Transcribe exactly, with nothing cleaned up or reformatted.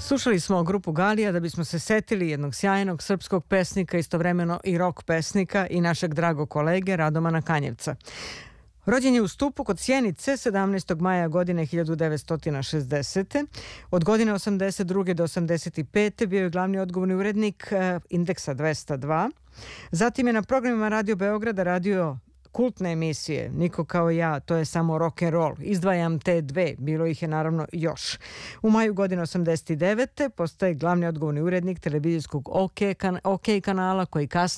Slušali smo grupu Galija da bismo se setili jednog sjajnog srpskog pesnika, istovremeno i rock pesnika i našeg dragog kolege Radomana Kanjevca. Rođen je u Stupu kod Sjenice sedamnaestog maja godine hiljadu devetsto šezdesete. Od godine osamdeset druge do osamdeset pete bio je glavni odgovorni urednik Indeksa dvesta dva. Zatim je na programima Radio Beograda radio kultne emisije Niko kao ja, to je samo rock and roll. Izdvajam te dve, bilo ih je naravno još. U maju godine osamdeset devete postaje glavni odgovorni urednik televizijskog OK, kan- OK kanala koji kasnije